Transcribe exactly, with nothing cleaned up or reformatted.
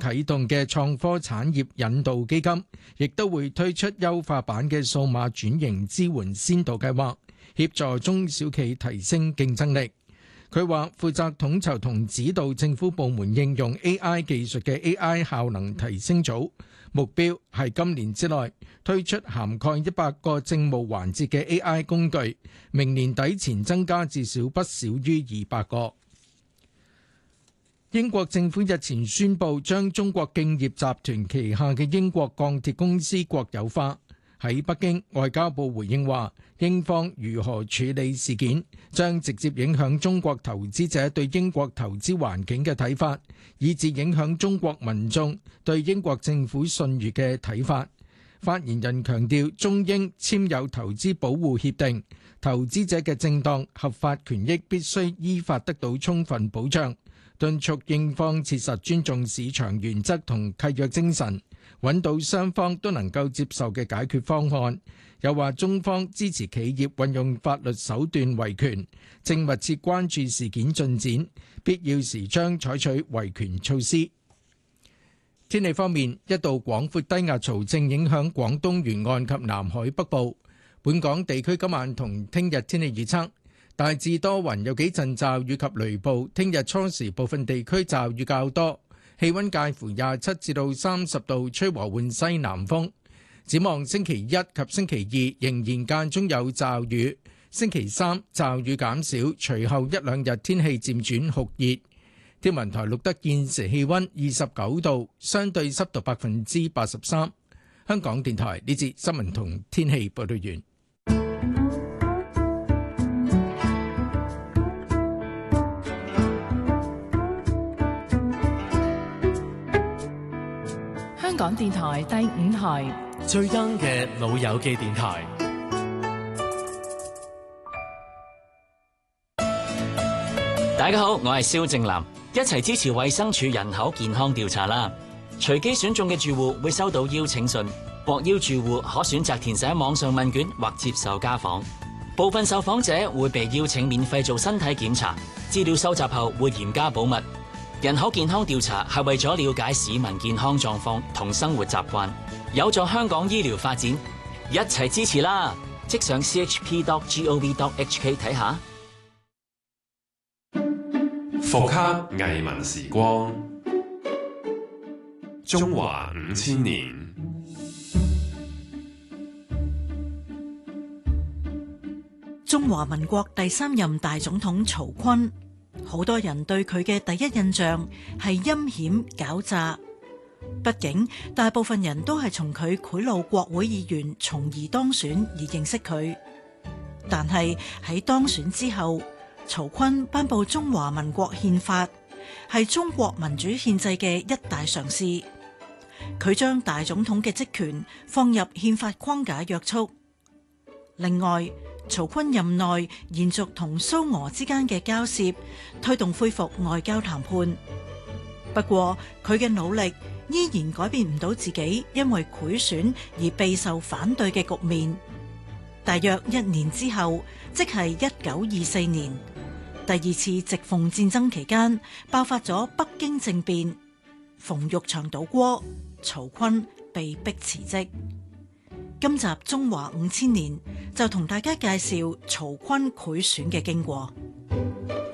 啟動嘅創科產業引導基金，亦都會推出優化版嘅數碼轉型支援先導計劃，協助中小企提升競爭力。佢話負責統籌同指導政府部門應用 A I 技術嘅 A I 效能提升組，目標係今年之內推出涵蓋一百個政務環節嘅 A I 工具，明年底前增加至少不少於二百個。英國政府日前宣布將中國敬業集團旗下嘅英國鋼鐵公司國有化。喺北京，外交部回應話，英方如何處理事件，將直接影響中國投資者對英國投資環境嘅睇法，以至影響中國民眾對英國政府信譽嘅睇法。發言人強調，中英簽有投資保護協定，投資者嘅正當合法權益必須依法得到充分保障，敦促英方切實尊重市場原則同契約精神，揾到雙方都能夠接受嘅解決方案。又話中方支持企業運用法律手段維權，正密切關注事件進展，必要時將採取維權措施。天氣方面，一道廣闊低壓槽正影響廣東沿岸及南海北部。本港地區今晚同聽日天氣預測，大致多雲，有幾陣驟雨及雷暴。聽日初時部分地區驟雨較多，氣溫介乎廿七至到三十度，吹和緩西南風。展望星期一及星期二仍然間中有驟雨，星期三驟雨減少，隨後一兩日天氣漸轉酷熱。天文台錄得現時氣溫二十九度，相對濕度百分之八十三。香港電台呢節新聞同天氣報道完。 香港電台第五台最 young 嘅老友記電台。 大家好，我係蕭正楠，一齊支持衛生署人口健康調查啦！隨機選中嘅住戶會收到邀請信，獲邀住戶可選擇填寫網上問卷或接受家訪。部分受訪者會被邀請免費做身體檢查，資料收集後會嚴加保密。人口健康調查係為咗了解市民健康狀況同生活習慣，有助香港醫療發展，一齊支持啦！即上 c h p dot gov dot h k 睇下。 復刻藝文時光，中華五千年。 中華民國第三任大總統曹錕，好多人對佢嘅第一印象係陰險狡詐。畢竟大部分人都係從佢賄賂國會議員從而當選而認識佢，但係喺當選之後，曹錕頒布中華民國憲法，係中國民主憲制嘅一大嘗試。佢將大總統嘅職權放入憲法框架約束。另外，曹錕任內延續同蘇俄之間嘅交涉，推動恢復外交談判。不過，佢嘅努力依然改變唔到自己因為賄選而備受反對嘅局面。大約一年之後，即係一九二四年，第二次直奉戰爭期間爆發咗北京政變，馮玉祥倒戈，曹錕被迫辭職。今集中華五千年就同大家介紹曹錕賄選嘅經過。